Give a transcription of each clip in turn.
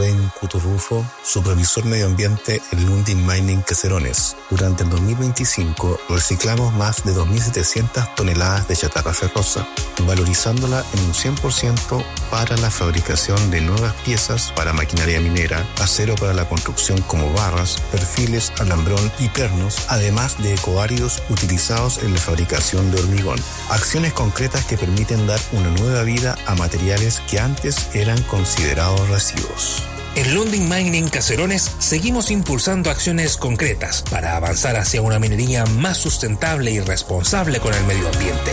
Rubén Cuturrufo, supervisor medio ambiente en Lundin Mining Caserones. Durante el 2025 reciclamos más de 2.700 toneladas de chatarra ferrosa, valorizándola en un 100% para la fabricación de nuevas piezas para maquinaria minera, acero para la construcción como barras, perfiles, alambrón y pernos, además de ecoáridos utilizados en la fabricación de hormigón. Acciones concretas que permiten dar una nueva vida a materiales que antes eran considerados residuos. En Lundin Mining Caserones seguimos impulsando acciones concretas para avanzar hacia una minería más sustentable y responsable con el medio ambiente.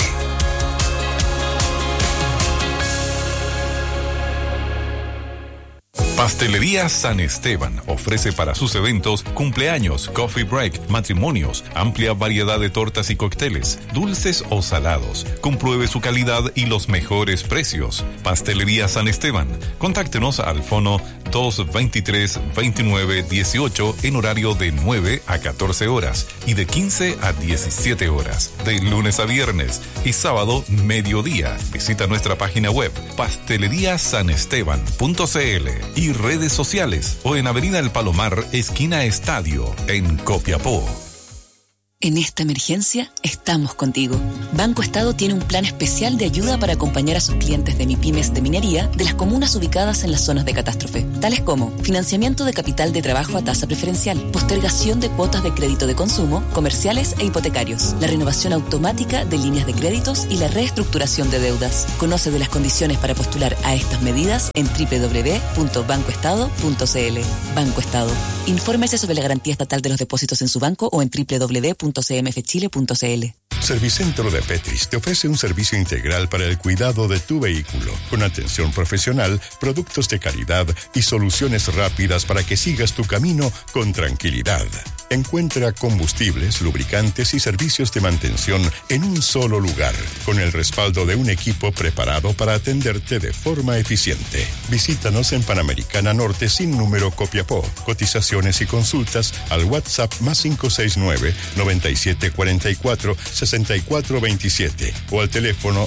Pastelería San Esteban ofrece para sus eventos, cumpleaños, coffee break, matrimonios, amplia variedad de tortas y cócteles, dulces o salados. Compruebe su calidad y los mejores precios. Pastelería San Esteban. Contáctenos al fono 223-2918 en horario de 9 a 14 horas y de 15 a 17 horas, de lunes a viernes y sábado mediodía. Visita nuestra página web pasteleriasanesteban.cl y redes sociales o en Avenida El Palomar, esquina Estadio, en Copiapó. En esta emergencia, estamos contigo. Banco Estado tiene un plan especial de ayuda para acompañar a sus clientes de MIPYMES de minería de las comunas ubicadas en las zonas de catástrofe, tales como financiamiento de capital de trabajo a tasa preferencial, postergación de cuotas de crédito de consumo, comerciales e hipotecarios, la renovación automática de líneas de créditos y la reestructuración de deudas. Conoce de las condiciones para postular a estas medidas en www.bancoestado.cl. Banco Estado. Infórmese sobre la garantía estatal de los depósitos en su banco o en www.cmfchile.cl. Servicentro de Petris te ofrece un servicio integral para el cuidado de tu vehículo, con atención profesional, productos de calidad y soluciones rápidas para que sigas tu camino con tranquilidad. Encuentra combustibles, lubricantes y servicios de mantención en un solo lugar, con el respaldo de un equipo preparado para atenderte de forma eficiente. Visítanos en Panamericana Norte sin número Copiapó. Cotizaciones y consultas al WhatsApp +569 9744 6427 o al teléfono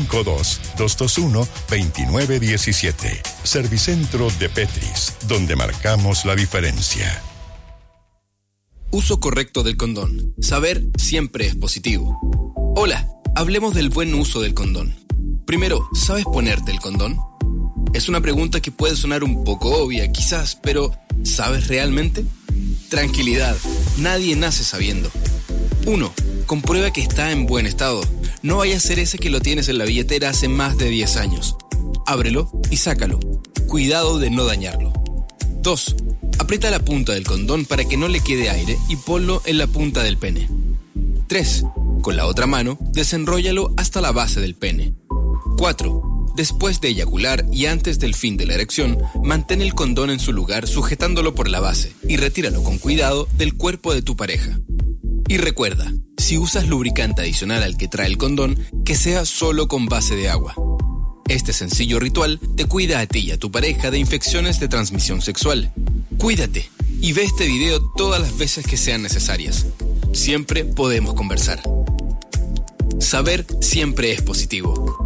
52-221-2917. Servicentro de Petris, donde marcamos la diferencia. Uso correcto del condón. Saber siempre es positivo. Hola, hablemos del buen uso del condón. Primero, ¿sabes ponerte el condón? Es una pregunta que puede sonar un poco obvia, quizás, pero ¿sabes realmente? Tranquilidad, nadie nace sabiendo. 1. Comprueba que está en buen estado. No vaya a ser ese que lo tienes en la billetera hace más de 10 años. Ábrelo y sácalo. Cuidado de no dañarlo. 2. Aprieta la punta del condón para que no le quede aire y ponlo en la punta del pene. 3. Con la otra mano, desenróllalo hasta la base del pene. 4. Después de eyacular y antes del fin de la erección, mantén el condón en su lugar sujetándolo por la base y retíralo con cuidado del cuerpo de tu pareja. Y recuerda, si usas lubricante adicional al que trae el condón, que sea solo con base de agua. Este sencillo ritual te cuida a ti y a tu pareja de infecciones de transmisión sexual. Cuídate y ve este video todas las veces que sean necesarias. Siempre podemos conversar. Saber siempre es positivo.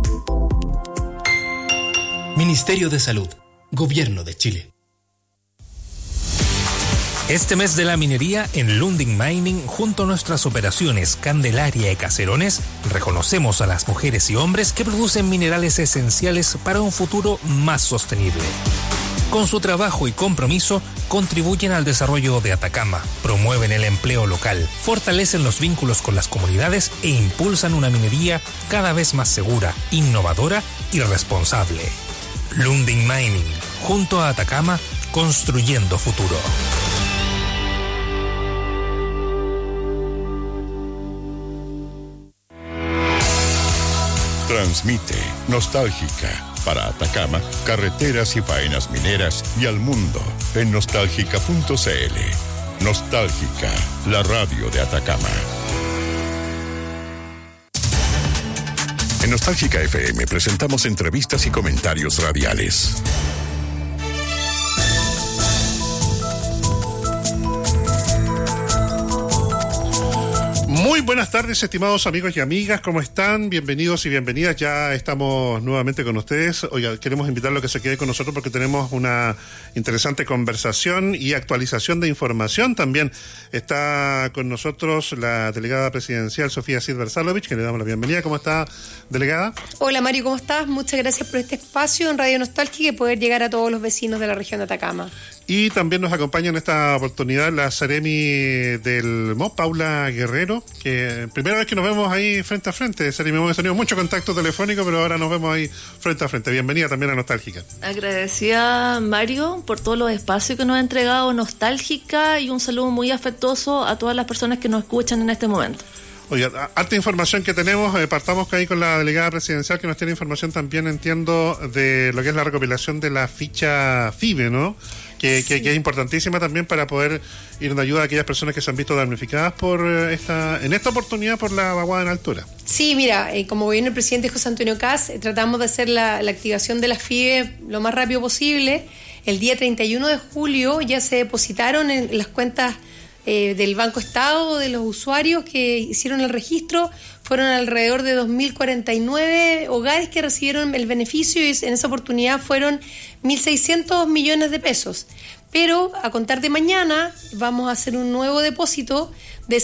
Ministerio de Salud, Gobierno de Chile. Este mes de la minería en Lundin Mining, junto a nuestras operaciones Candelaria y Caserones, reconocemos a las mujeres y hombres que producen minerales esenciales para un futuro más sostenible. Con su trabajo y compromiso, contribuyen al desarrollo de Atacama, promueven el empleo local, fortalecen los vínculos con las comunidades e impulsan una minería cada vez más segura, innovadora y responsable. Lundin Mining, junto a Atacama, construyendo futuro. Transmite Nostálgica para Atacama, carreteras y faenas mineras y al mundo en nostálgica.cl. Nostálgica, la radio de Atacama. En Nostálgica FM presentamos entrevistas y comentarios radiales. Muy Muy buenas tardes, estimados amigos y amigas, ¿cómo están? Bienvenidos y bienvenidas, ya estamos nuevamente con ustedes. Oiga, queremos invitarlos a que se quede con nosotros porque tenemos una interesante conversación y actualización de información. También está con nosotros la delegada presidencial Sofía Sidbersalovich, que le damos la bienvenida. ¿Cómo está, delegada? Hola Mario, ¿cómo estás? Muchas gracias por este espacio en Radio Nostálgica y poder llegar a todos los vecinos de la región de Atacama. Y también nos acompaña en esta oportunidad la Seremi del MOP, Paula Guerrero, que primera vez que nos vemos ahí frente a frente. Seremi, hemos tenido mucho contacto telefónico, pero ahora nos vemos ahí frente a frente. Bienvenida también a Nostálgica. Agradecida, Mario, por todos los espacios que nos ha entregado Nostálgica, y un saludo muy afectuoso a todas las personas que nos escuchan en este momento. Oiga, harta información que tenemos, partamos ahí con la delegada presidencial que nos tiene información también, entiendo, de lo que es la recopilación de la ficha FIBE, ¿no? Que es importantísima también para poder ir en ayuda a aquellas personas que se han visto damnificadas en esta oportunidad por la vaguada en altura. Sí, mira, como gobierno del presidente José Antonio Kast, tratamos de hacer la activación de las FIBE lo más rápido posible. El día 31 de julio ya se depositaron en las cuentas del Banco Estado, de los usuarios que hicieron el registro. Fueron alrededor de 2.049 hogares que recibieron el beneficio, y en esa oportunidad fueron 1.600 millones de pesos. Pero a contar de mañana vamos a hacer un nuevo depósito de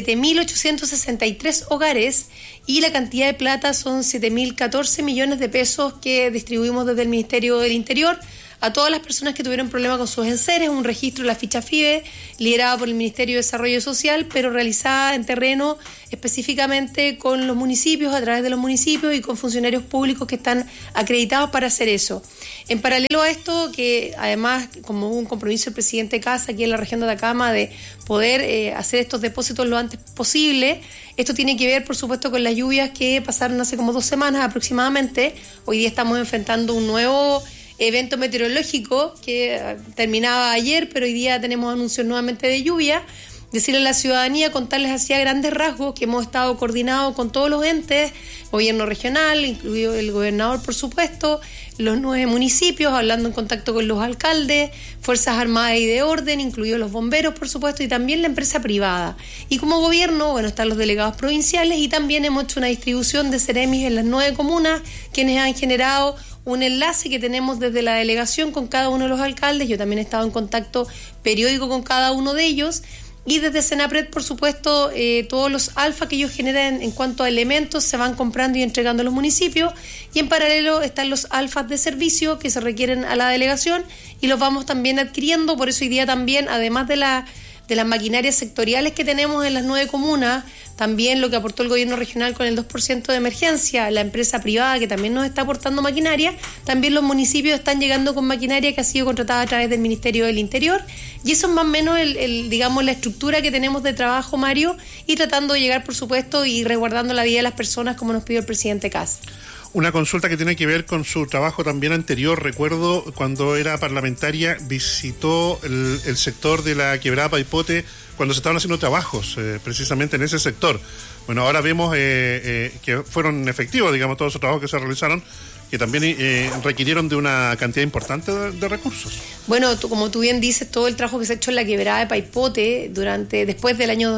7.863 hogares, y la cantidad de plata son 7.014 millones de pesos que distribuimos desde el Ministerio del Interior a todas las personas que tuvieron problemas con sus enseres. Un registro de la ficha FIBE liderado por el Ministerio de Desarrollo Social, pero realizada en terreno específicamente con los municipios, a través de los municipios y con funcionarios públicos que están acreditados para hacer eso. En paralelo a esto, que además, como hubo un compromiso del presidente Kast aquí en la región de Atacama de poder hacer estos depósitos lo antes posible, esto tiene que ver, por supuesto, con las lluvias que pasaron hace como 2 semanas aproximadamente. Hoy día estamos enfrentando un nuevo evento meteorológico que terminaba ayer, pero hoy día tenemos anuncios nuevamente de lluvia. Decirle a la ciudadanía, contarles así a grandes rasgos que hemos estado coordinados con todos los entes, gobierno regional, incluido el gobernador, por supuesto, los 9 municipios, hablando en contacto con los alcaldes, Fuerzas Armadas y de Orden, incluidos los bomberos, por supuesto, y también la empresa privada. Y como gobierno, bueno, están los delegados provinciales, y también hemos hecho una distribución de seremis en las 9 comunas, quienes han generado un enlace que tenemos desde la delegación con cada uno de los alcaldes. Yo también he estado en contacto periódico con cada uno de ellos. Y desde Senapred, por supuesto, todos los alfa que ellos generan en cuanto a elementos se van comprando y entregando a los municipios. Y en paralelo están los alfas de servicio que se requieren a la delegación y los vamos también adquiriendo. Por eso hoy día también, además de las maquinarias sectoriales que tenemos en las 9 comunas, también lo que aportó el gobierno regional con el 2% de emergencia, la empresa privada que también nos está aportando maquinaria, también los municipios están llegando con maquinaria que ha sido contratada a través del Ministerio del Interior, y eso es más o menos digamos, la estructura que tenemos de trabajo, Mario, y tratando de llegar, por supuesto, y resguardando la vida de las personas como nos pidió el presidente Kast. Una consulta que tiene que ver con su trabajo también anterior. Recuerdo cuando era parlamentaria visitó el sector de la Quebrada Paipote cuando se estaban haciendo trabajos precisamente en ese sector. Bueno, ahora vemos que fueron efectivos, digamos, todos esos trabajos que se realizaron, que también requirieron de una cantidad importante de recursos. Bueno, como tú bien dices, todo el trabajo que se ha hecho en la Quebrada de Paipote después del año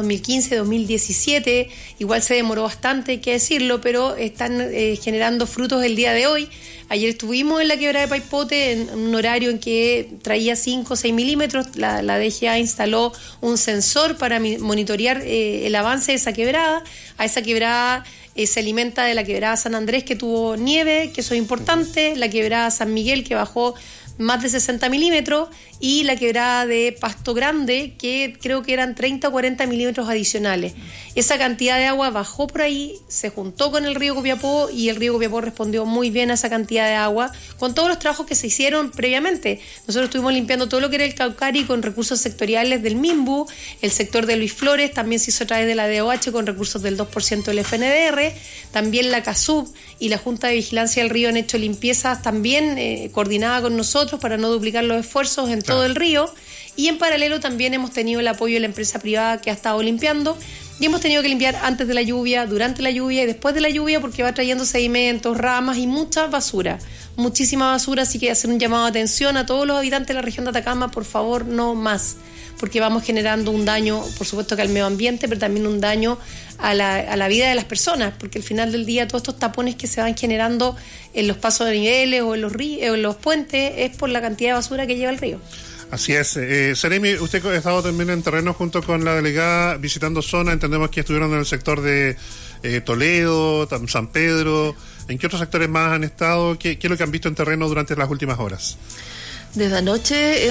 2015-2017, igual se demoró bastante, hay que decirlo, pero están generando frutos el día de hoy. Ayer estuvimos en la Quebrada de Paipote en un horario en que traía 5 o 6 milímetros. La DGA instaló un sensor para monitorear el avance de esa quebrada. A esa quebrada se alimenta de la Quebrada San Andrés, que tuvo nieve, que eso es importante, la Quebrada San Miguel, que bajó más de 60 milímetros, y la Quebrada de Pasto Grande, que creo que eran 30 o 40 milímetros adicionales. Esa cantidad de agua bajó por ahí, se juntó con el río Copiapó, y el río Copiapó respondió muy bien a esa cantidad de agua, con todos los trabajos que se hicieron previamente. Nosotros estuvimos limpiando todo lo que era el Caucari con recursos sectoriales del MIMBU, el sector de Luis Flores también se hizo a través de la DOH con recursos del 2% del FNDR, también la CASUB y la Junta de Vigilancia del Río han hecho limpiezas también coordinada con nosotros para no duplicar los esfuerzos en todo el río, y en paralelo también hemos tenido el apoyo de la empresa privada que ha estado limpiando, y hemos tenido que limpiar antes de la lluvia, durante la lluvia y después de la lluvia, porque va trayendo sedimentos, ramas y mucha basura. muchísima basura, así que hacer un llamado de atención a todos los habitantes de la región de Atacama, por favor, no más, porque vamos generando un daño, por supuesto que al medio ambiente, pero también un daño a la vida de las personas, porque al final del día todos estos tapones que se van generando en los pasos de niveles o en los ríos, o en los puentes, es por la cantidad de basura que lleva el río. Así es. Seremi, usted ha estado también en terreno junto con la delegada visitando zonas, entendemos que estuvieron en el sector de Toledo, San Pedro. ¿En qué otros sectores más han estado? ¿Qué es lo que han visto en terreno durante las últimas horas? Desde anoche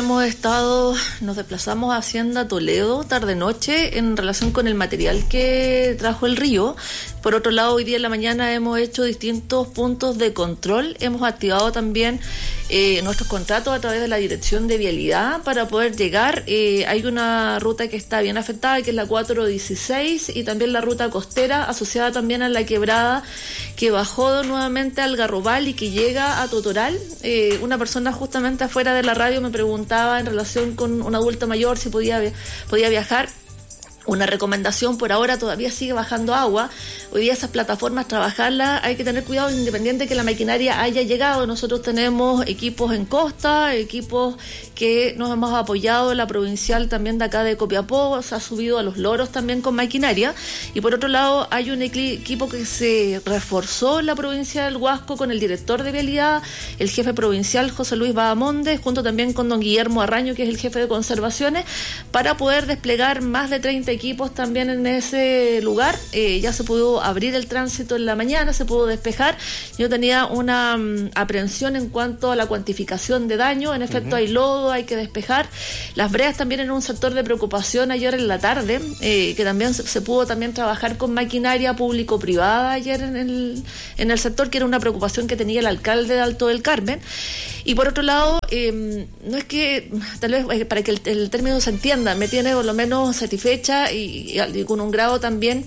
nos desplazamos a Hacienda Toledo, tarde-noche, en relación con el material que trajo el río. Por otro lado, hoy día en la mañana hemos hecho distintos puntos de control. Hemos activado también nuestros contratos a través de la Dirección de Vialidad para poder llegar. Hay una ruta que está bien afectada, que es la 416, y también la ruta costera, asociada también a la quebrada, que bajó nuevamente al Garrobal y que llega a Totoral. Una persona justamente afuera de la radio me preguntaba en relación con un adulto mayor si podía viajar. Una recomendación: por ahora todavía sigue bajando agua. Hoy día esas plataformas, trabajarlas, hay que tener cuidado independiente que la maquinaria haya llegado. Nosotros tenemos equipos en costa, equipos que nos hemos apoyado, la provincial también de acá de Copiapó se ha subido a los loros también con maquinaria. Y por otro lado hay un equipo que se reforzó en la provincia del Huasco con el director de vialidad, el jefe provincial José Luis Bahamonde, junto también con don Guillermo Arraño, que es el jefe de conservaciones, para poder desplegar más de 30 equipos también en ese lugar. Ya se pudo abrir el tránsito en la mañana, se pudo despejar. Yo tenía una aprehensión en cuanto a la cuantificación de daño. En efecto, hay lodo, hay que despejar. Las breas también en un sector de preocupación ayer en la tarde, que también se pudo también trabajar con maquinaria público-privada ayer en el sector, que era una preocupación que tenía el alcalde de Alto del Carmen. Y por otro lado, no es que, tal vez para que el término se entienda, me tiene por lo menos satisfecha y con un grado también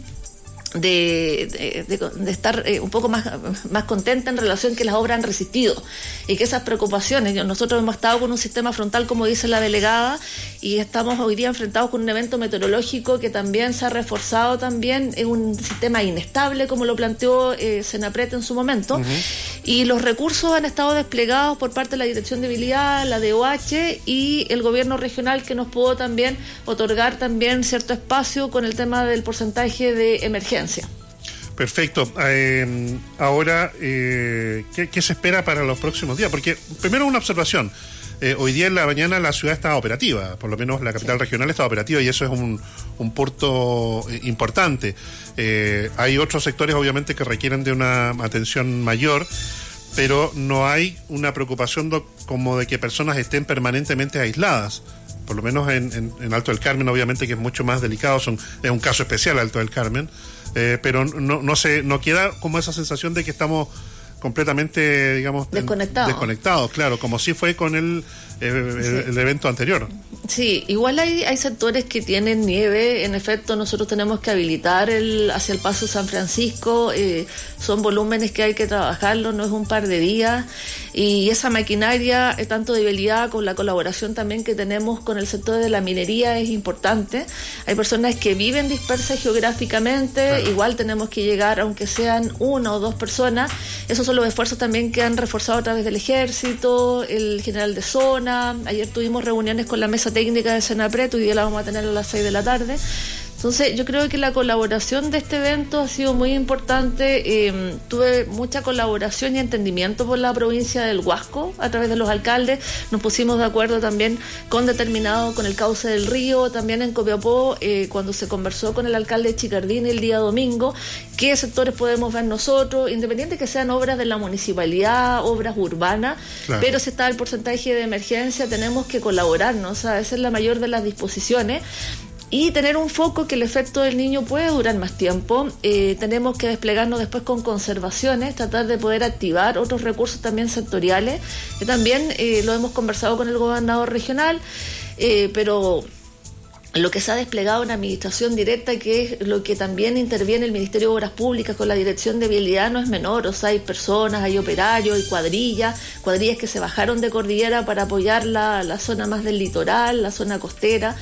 de estar un poco más contenta en relación que las obras han resistido y que esas preocupaciones, nosotros hemos estado con un sistema frontal, como dice la delegada, y estamos hoy día enfrentados con un evento meteorológico que también se ha reforzado también, en un sistema inestable, como lo planteó Senapred en su momento. Y los recursos han estado desplegados por parte de la Dirección de Vialidad, la DOH y el gobierno regional, que nos pudo también otorgar también cierto espacio con el tema del porcentaje de emergencia. Perfecto. Ahora, ¿qué se espera para los próximos días? Porque primero una observación. Hoy día en la mañana la ciudad estaba operativa, por lo menos la capital regional estaba operativa, y eso es un punto importante. Hay otros sectores obviamente que requieren de una atención mayor, pero no hay una preocupación como de que personas estén permanentemente aisladas. Por lo menos en Alto del Carmen, obviamente, que es mucho más delicado, es un caso especial Alto del Carmen, pero no queda como esa sensación de que estamos completamente, digamos, desconectados, claro, como sí fue con el evento anterior. Sí, igual hay sectores que tienen nieve. En efecto, nosotros tenemos que habilitar hacia el Paso San Francisco. Son volúmenes que hay que trabajarlo, no es un par de días. Y esa maquinaria, tanto de vialidad, con la colaboración también que tenemos con el sector de la minería, es importante. Hay personas que viven dispersas geográficamente, claro. Igual tenemos que llegar, aunque sean una o dos personas. Esos son los esfuerzos también que han reforzado a través del Ejército, el general de zona. Ayer tuvimos reuniones con la mesa técnica de Senapred, hoy día la vamos a tener a las 6 de la tarde. Entonces yo creo que la colaboración de este evento ha sido muy importante. Tuve mucha colaboración y entendimiento por la provincia del Huasco a través de los alcaldes. Nos pusimos de acuerdo también con el cauce del río, también en Copiapó, cuando se conversó con el alcalde de Chicardini el día domingo, qué sectores podemos ver nosotros, independiente que sean obras de la municipalidad, obras urbanas, claro. Pero si está el porcentaje de emergencia, tenemos que colaborarnos, o sea, esa es la mayor de las disposiciones. Y tener un foco que el efecto del niño puede durar más tiempo. Tenemos que desplegarnos después con conservaciones, tratar de poder activar otros recursos también sectoriales, que también lo hemos conversado con el gobernador regional, pero lo que se ha desplegado en administración directa, que es lo que también interviene el Ministerio de Obras Públicas con la Dirección de Vialidad, no es menor. O sea, hay personas, hay operarios, hay cuadrillas que se bajaron de cordillera para apoyar la zona más del litoral, la zona costera.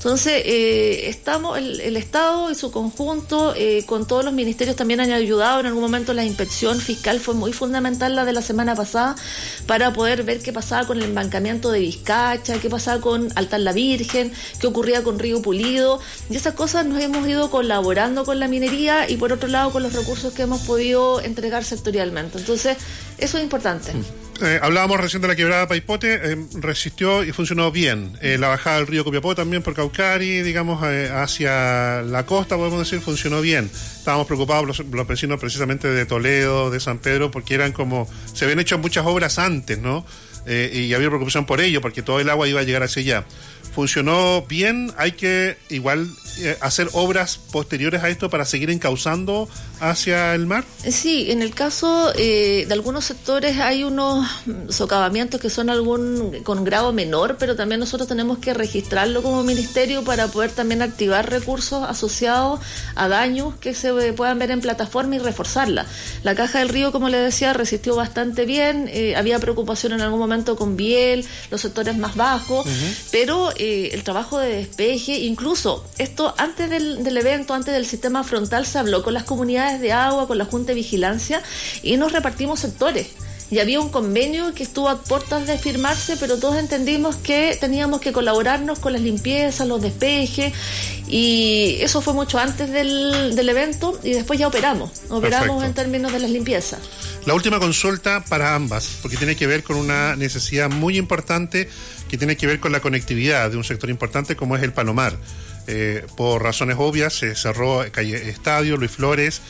Entonces, estamos, el Estado y su conjunto, con todos los ministerios también han ayudado. En algún momento la inspección fiscal fue muy fundamental, la de la semana pasada, para poder ver qué pasaba con el embancamiento de Vizcacha, qué pasaba con Altar la Virgen, qué ocurría con Río Pulido. Y esas cosas nos hemos ido colaborando con la minería y por otro lado con los recursos que hemos podido entregar sectorialmente. Entonces, eso es importante. Hablábamos recién de la quebrada Paipote, resistió y funcionó bien. La bajada del río Copiapó también por Caucari, digamos, hacia la costa, podemos decir, funcionó bien. Estábamos preocupados los vecinos precisamente de Toledo, de San Pedro, porque eran como, se habían hecho muchas obras antes, ¿no? Y había preocupación por ello, porque todo el agua iba a llegar hacia allá. Funcionó bien, hay que igual hacer obras posteriores a esto para seguir encauzando hacia el mar. Sí, en el caso de algunos sectores hay unos socavamientos que son con grado menor, pero también nosotros tenemos que registrarlo como ministerio para poder también activar recursos asociados a daños que se puedan ver en plataforma y reforzarla. La Caja del Río, como le decía, resistió bastante bien, había preocupación en algún momento con Biel, los sectores más bajos, pero el trabajo de despeje, incluso esto antes del evento, antes del sistema frontal, se habló con las comunidades de agua, con la Junta de Vigilancia y nos repartimos sectores. Y había un convenio que estuvo a puertas de firmarse, pero todos entendimos que teníamos que colaborarnos con las limpiezas, los despejes, y eso fue mucho antes del evento y después ya operamos Perfecto. En términos de las limpiezas. La última consulta para ambas, porque tiene que ver con una necesidad muy importante que tiene que ver con la conectividad de un sector importante como es el Palomar. Por razones obvias se cerró calle Estadio, Luis Flores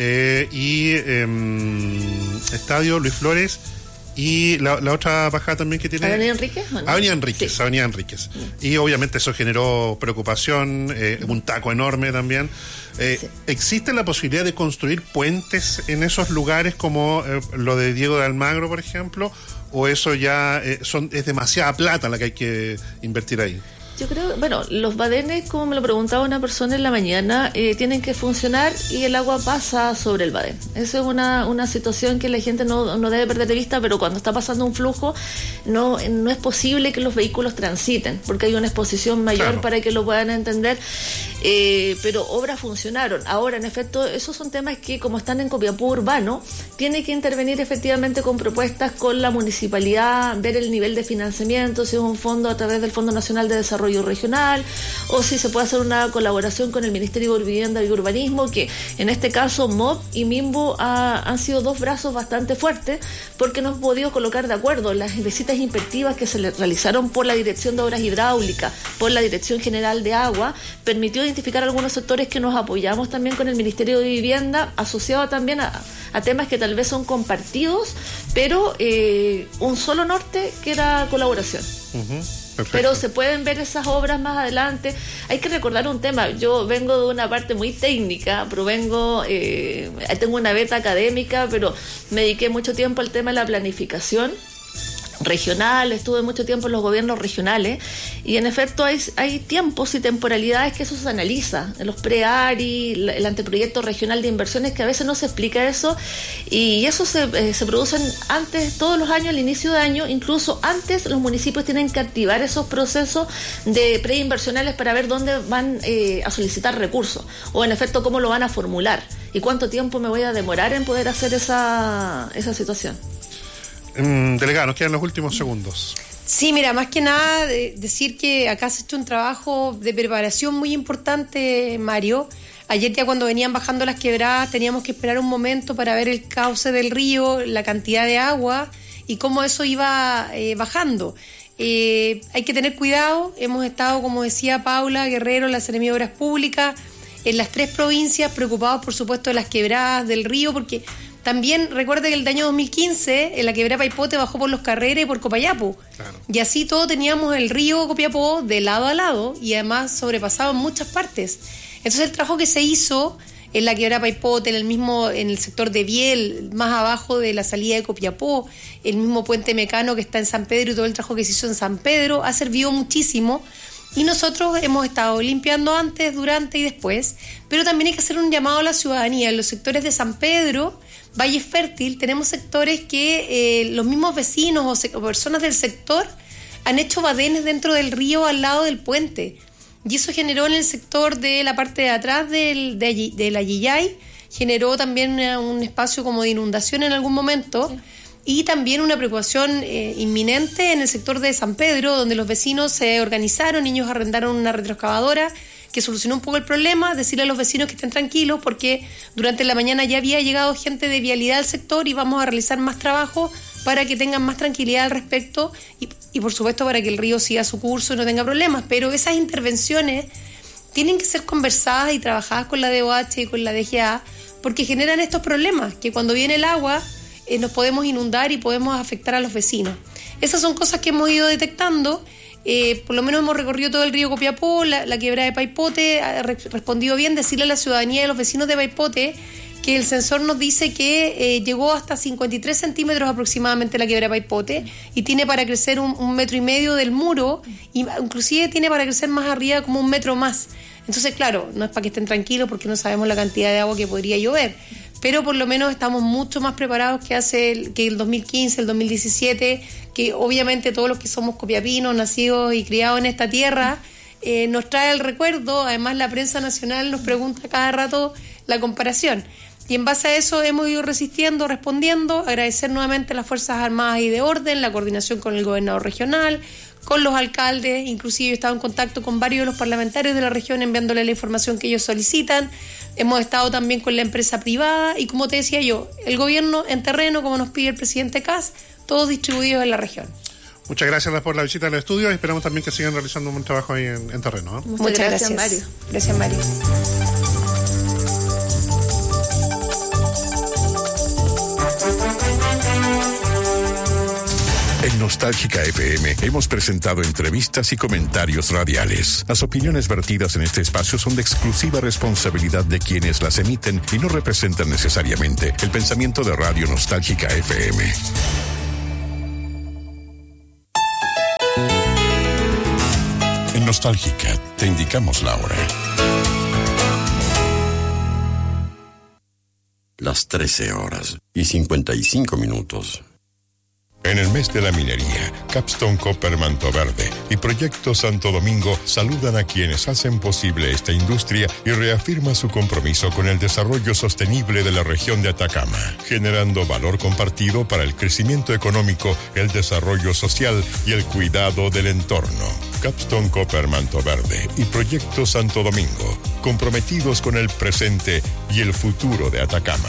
Estadio, Luis Flores y la otra bajada también que tiene... ¿Avenida Enríquez? ¿O no? Avenida Enríquez, sí. Avenida Enríquez. Y obviamente eso generó preocupación, un taco enorme también. Sí. ¿Existe la posibilidad de construir puentes en esos lugares como lo de Diego de Almagro, por ejemplo? ¿O eso ya es demasiada plata la que hay que invertir ahí? Yo creo, bueno, los badenes, como me lo preguntaba una persona en la mañana, tienen que funcionar y el agua pasa sobre el badén. Esa es una situación que la gente no debe perder de vista, pero cuando está pasando un flujo no es posible que los vehículos transiten, porque hay una exposición mayor, claro, para que lo puedan entender. Pero obras funcionaron. Ahora, en efecto, esos son temas que, como están en Copiapó urbano, tiene que intervenir efectivamente con propuestas con la municipalidad, ver el nivel de financiamiento, si es un fondo a través del Fondo Nacional de Desarrollo Regional, o si se puede hacer una colaboración con el Ministerio de Vivienda y Urbanismo, que en este caso MOB y MIMBU han sido dos brazos bastante fuertes, porque no hemos podido colocar de acuerdo las visitas inspectivas que se le realizaron por la Dirección de Obras Hidráulicas, por la Dirección General de Agua, permitió identificar algunos sectores que nos apoyamos también con el Ministerio de Vivienda, asociado también a temas que tal vez son compartidos, pero un solo norte que era colaboración. Perfecto. Pero se pueden ver esas obras más adelante. Hay que recordar un tema. Yo vengo de una parte muy técnica, tengo una beta académica, pero me dediqué mucho tiempo al tema de la planificación regional, estuve mucho tiempo en los gobiernos regionales y en efecto hay tiempos y temporalidades que eso se analiza, en los pre-ARI, el anteproyecto regional de inversiones, que a veces no se explica eso, y eso se producen antes, todos los años, al inicio de año, incluso antes los municipios tienen que activar esos procesos de preinversionales para ver dónde van a solicitar recursos, o en efecto cómo lo van a formular y cuánto tiempo me voy a demorar en poder hacer esa situación. Delegada, nos quedan los últimos segundos. Sí, mira, más que nada decir que acá se ha hecho un trabajo de preparación muy importante, Mario. Ayer ya cuando venían bajando las quebradas teníamos que esperar un momento para ver el cauce del río, la cantidad de agua y cómo eso iba bajando. Hay que tener cuidado. Hemos estado, como decía Paula Guerrero, la Seremía de Obras Públicas, en las 3 provincias, preocupados por supuesto de las quebradas del río, porque también recuerde que el año 2015 en la quebrada Paipote bajó por Los Carreras y por Copayapo. Claro. Y así todos teníamos el río Copiapó de lado a lado y además sobrepasado en muchas partes. Entonces el trabajo que se hizo en la quebrada Paipote, en el sector de Biel, más abajo de la salida de Copiapó, el mismo puente Mecano que está en San Pedro y todo el trabajo que se hizo en San Pedro ha servido muchísimo. Y nosotros hemos estado limpiando antes, durante y después, pero también hay que hacer un llamado a la ciudadanía. En los sectores de San Pedro, Valle Fértil, tenemos sectores que los mismos vecinos o personas del sector han hecho badenes dentro del río al lado del puente. y eso generó en el sector de la parte de atrás de la Yillay, generó también un espacio como de inundación en algún momento, sí. Y también una preocupación inminente en el sector de San Pedro, donde los vecinos se organizaron, ellos arrendaron una retroexcavadora que solucionó un poco el problema, decirle a los vecinos que estén tranquilos porque durante la mañana ya había llegado gente de vialidad al sector y vamos a realizar más trabajo para que tengan más tranquilidad al respecto y por supuesto para que el río siga su curso y no tenga problemas, pero esas intervenciones tienen que ser conversadas y trabajadas con la DOH y con la DGA porque generan estos problemas, que cuando viene el agua nos podemos inundar y podemos afectar a los vecinos. Esas son cosas que hemos ido detectando. Por lo menos hemos recorrido todo el río Copiapó, la quebrada de Paipote, ha respondido bien, decirle a la ciudadanía y a los vecinos de Paipote que el sensor nos dice que llegó hasta 53 centímetros aproximadamente la quebrada de Paipote y tiene para crecer 1,5 metros del muro y inclusive tiene para crecer más arriba como 1 metro más. Entonces, claro, no es para que estén tranquilos porque no sabemos la cantidad de agua que podría llover, pero por lo menos estamos mucho más preparados que el 2015, el 2017, que obviamente todos los que somos copiapinos, nacidos y criados en esta tierra, nos trae el recuerdo. Además, la prensa nacional nos pregunta cada rato la comparación. Y en base a eso hemos ido resistiendo, respondiendo, agradecer nuevamente a las Fuerzas Armadas y de Orden, la coordinación con el gobernador regional, con los alcaldes, inclusive he estado en contacto con varios de los parlamentarios de la región enviándole la información que ellos solicitan. Hemos estado también con la empresa privada y, como te decía yo, el gobierno en terreno, como nos pide el presidente Kast, todos distribuidos en la región. Muchas gracias por la visita al estudio y esperamos también que sigan realizando un buen trabajo ahí en terreno. Muchas gracias, Mario. Gracias, Mario. En Nostálgica FM hemos presentado entrevistas y comentarios radiales. Las opiniones vertidas en este espacio son de exclusiva responsabilidad de quienes las emiten y no representan necesariamente el pensamiento de Radio Nostálgica FM. En Nostálgica te indicamos la hora. Las 13:55. En el mes de la minería, Capstone Copper Mantoverde y Proyecto Santo Domingo saludan a quienes hacen posible esta industria y reafirman su compromiso con el desarrollo sostenible de la región de Atacama, generando valor compartido para el crecimiento económico, el desarrollo social y el cuidado del entorno. Capstone Copper Mantoverde y Proyecto Santo Domingo, comprometidos con el presente y el futuro de Atacama.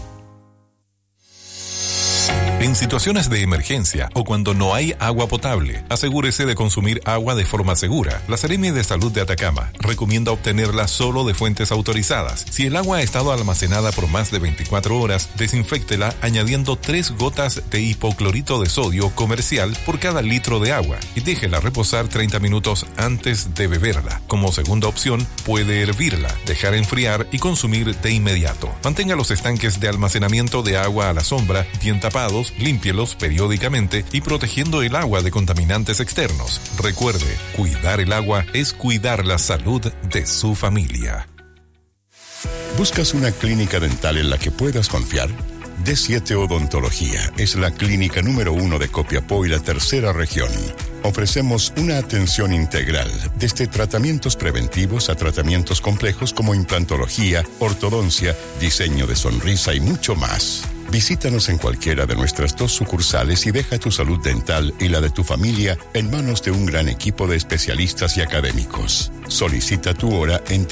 En situaciones de emergencia o cuando no hay agua potable, asegúrese de consumir agua de forma segura. La Seremi de Salud de Atacama recomienda obtenerla solo de fuentes autorizadas. Si el agua ha estado almacenada por más de 24 horas, desinféctela añadiendo 3 gotas de hipoclorito de sodio comercial por cada litro de agua y déjela reposar 30 minutos antes de beberla. Como segunda opción, puede hervirla, dejar enfriar y consumir de inmediato. Mantenga los estanques de almacenamiento de agua a la sombra bien tapados, límpielos periódicamente y protegiendo el agua de contaminantes externos. Recuerde, cuidar el agua es cuidar la salud de su familia. ¿Buscas una clínica dental en la que puedas confiar? D7 Odontología es la clínica número 1 de Copiapó y la tercera región. Ofrecemos una atención integral, desde tratamientos preventivos a tratamientos complejos como implantología, ortodoncia, diseño de sonrisa y mucho más. Visítanos en cualquiera de nuestras 2 sucursales y deja tu salud dental y la de tu familia en manos de un gran equipo de especialistas y académicos. Solicita tu hora en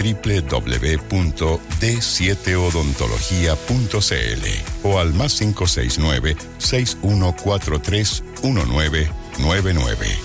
www.d7odontología.cl o al +569 6143 1999.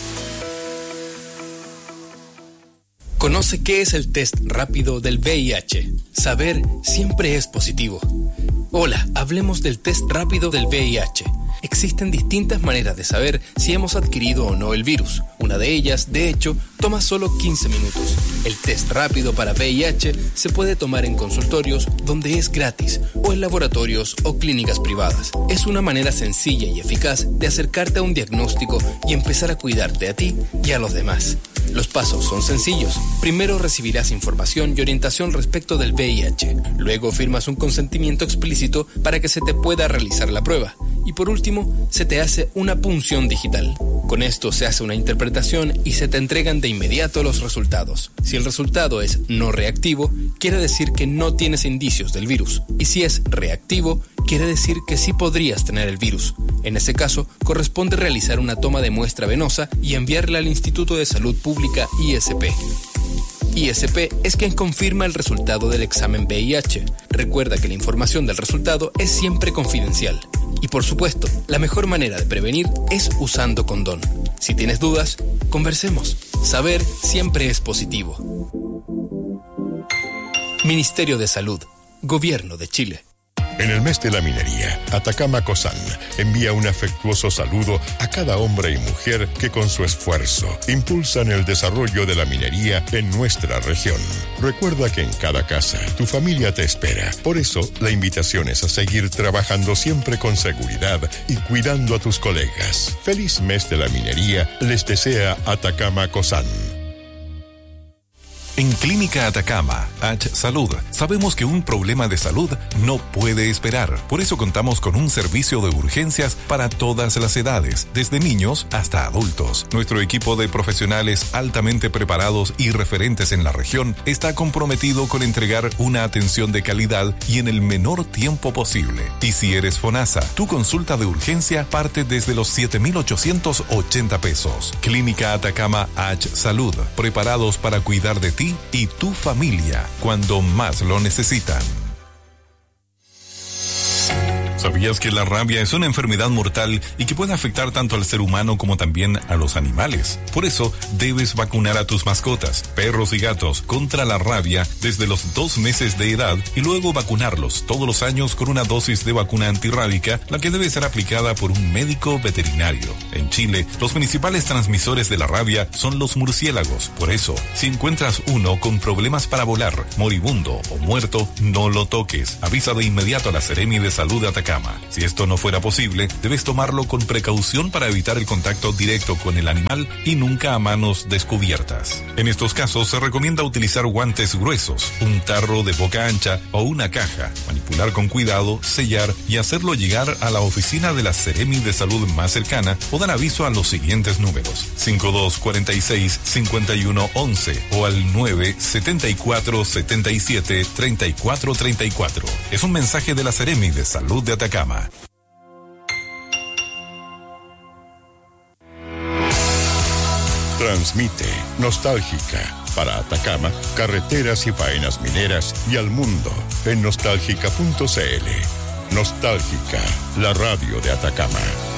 Conoce qué es el test rápido del VIH. Saber siempre es positivo. Hola, hablemos del test rápido del VIH. Existen distintas maneras de saber si hemos adquirido o no el virus. Una de ellas, de hecho, toma solo 15 minutos. El test rápido para VIH se puede tomar en consultorios donde es gratis o en laboratorios o clínicas privadas. Es una manera sencilla y eficaz de acercarte a un diagnóstico y empezar a cuidarte a ti y a los demás. Los pasos son sencillos. Primero recibirás información y orientación respecto del VIH. Luego firmas un consentimiento explícito para que se te pueda realizar la prueba. Y por último, se te hace una punción digital. Con esto se hace una interpretación y se te entregan de inmediato los resultados. Si el resultado es no reactivo, quiere decir que no tienes indicios del virus. Y si es reactivo, quiere decir que sí podrías tener el virus. En ese caso, corresponde realizar una toma de muestra venosa y enviarla al Instituto de Salud Pública ISP. ISP es quien confirma el resultado del examen VIH. Recuerda que la información del resultado es siempre confidencial. Y por supuesto, la mejor manera de prevenir es usando condón. Si tienes dudas, conversemos. Saber siempre es positivo. Ministerio de Salud, Gobierno de Chile. En el mes de la minería, Atacama Cosan envía un afectuoso saludo a cada hombre y mujer que con su esfuerzo impulsan el desarrollo de la minería en nuestra región. Recuerda que en cada casa tu familia te espera. Por eso, la invitación es a seguir trabajando siempre con seguridad y cuidando a tus colegas. Feliz mes de la minería les desea Atacama Cosan. En Clínica Atacama, H Salud, sabemos que un problema de salud no puede esperar. Por eso contamos con un servicio de urgencias para todas las edades, desde niños hasta adultos. Nuestro equipo de profesionales altamente preparados y referentes en la región está comprometido con entregar una atención de calidad y en el menor tiempo posible. Y si eres FONASA, tu consulta de urgencia parte desde los 7,880 pesos. Clínica Atacama H Salud, preparados para cuidar de ti y tu familia cuando más lo necesitan. ¿Sabías que la rabia es una enfermedad mortal y que puede afectar tanto al ser humano como también a los animales? Por eso, debes vacunar a tus mascotas, perros y gatos, contra la rabia desde los 2 meses de edad y luego vacunarlos todos los años con una dosis de vacuna antirrábica, la que debe ser aplicada por un médico veterinario. En Chile, los principales transmisores de la rabia son los murciélagos. Por eso, si encuentras uno con problemas para volar, moribundo o muerto, no lo toques. Avisa de inmediato a la Seremi de Salud de Atacama. Si esto no fuera posible, debes tomarlo con precaución para evitar el contacto directo con el animal y nunca a manos descubiertas. En estos casos se recomienda utilizar guantes gruesos, un tarro de boca ancha o una caja, manipular con cuidado, sellar y hacerlo llegar a la oficina de la Seremi de Salud más cercana o dar aviso a los siguientes números: 5246-5111 o al 974-77-3434. Es un mensaje de la Seremi de Salud de Atacama. Transmite Nostálgica para Atacama, carreteras y faenas mineras y al mundo en nostálgica.cl. Nostálgica, la radio de Atacama.